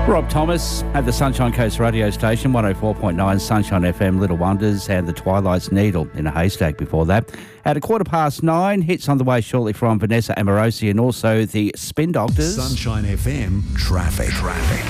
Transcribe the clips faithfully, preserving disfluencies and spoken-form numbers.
Rob Thomas at the Sunshine Coast radio station, one oh four point nine Sunshine F M, Little Wonders, and the Twilight's Needle in a Haystack before that. At a quarter past nine, hits on the way shortly from Vanessa Amorosi and also the Spin Doctors. Sunshine F M, traffic. Traffic.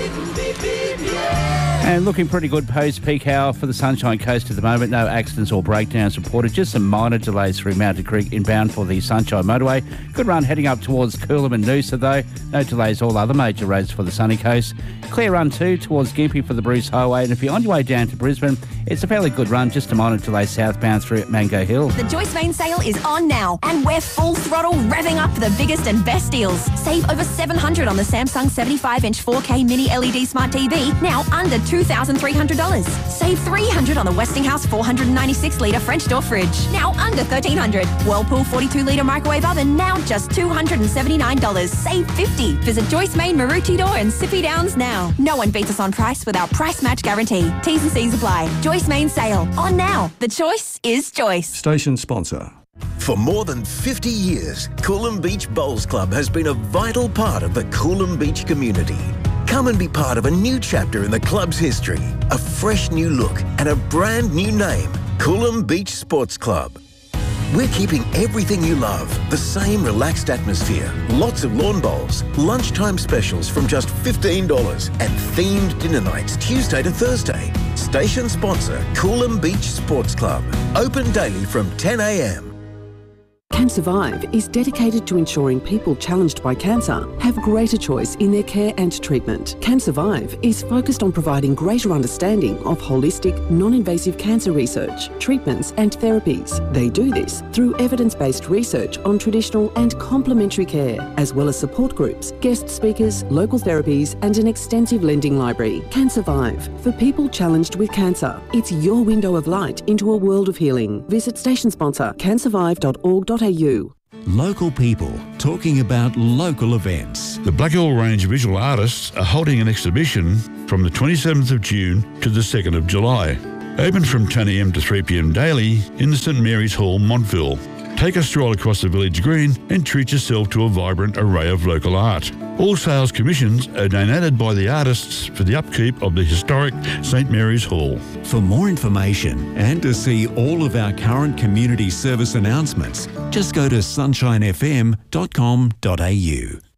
And looking pretty good post-peak hour for the Sunshine Coast at the moment. No accidents or breakdowns reported. Just some minor delays through Mountain Creek inbound for the Sunshine Motorway. Good run heading up towards Coolum and Noosa though. No delays all other major roads for the Sunny Coast. Clear run too towards Gympie for the Bruce Highway. And if you're on your way down to Brisbane, it's a fairly good run. Just a minor delay southbound through Mango Hill. The Joyce Main sale is on now and we're full throttle revving up for the biggest and best deals. Save over seven hundred dollars on the Samsung seventy-five inch four K Mini L E D Smart T V, now under two thousand three hundred dollars. Save three hundred dollars on the Westinghouse four hundred ninety-six litre French door fridge, now under thirteen hundred dollars. Whirlpool forty-two litre microwave oven, now just two hundred seventy-nine dollars. Save fifty dollars. Visit Joyce Main, Maroochydore and Sippy Downs now. No one beats us on price with our price match guarantee. T's and C's apply. Joyce Main sale, on now. The choice is Joyce. Station sponsor. For more than fifty years, Coolum Beach Bowls Club has been a vital part of the Coolum Beach community. Come and be part of a new chapter in the club's history, a fresh new look and a brand new name, Coolum Beach Sports Club. We're keeping everything you love, the same relaxed atmosphere, lots of lawn bowls, lunchtime specials from just fifteen dollars and themed dinner nights Tuesday to Thursday. Station sponsor, Coolum Beach Sports Club. Open daily from ten a m. CanSurvive is dedicated to ensuring people challenged by cancer have greater choice in their care and treatment. CanSurvive is focused on providing greater understanding of holistic, non-invasive cancer research, treatments and therapies. They do this through evidence-based research on traditional and complementary care, as well as support groups, guest speakers, local therapies and an extensive lending library. CanSurvive, for people challenged with cancer. It's your window of light into a world of healing. Visit station sponsor can survive dot org dot a u. Local people talking about local events. The Blackall Range Visual Artists are holding an exhibition from the twenty-seventh of June to the second of July. Open from ten a m to three p m daily in the St Mary's Hall, Montville. Take a stroll across the village green and treat yourself to a vibrant array of local art. All sales commissions are donated by the artists for the upkeep of the historic St Mary's Hall. For more information and to see all of our current community service announcements, just go to sunshine f m dot com dot a u.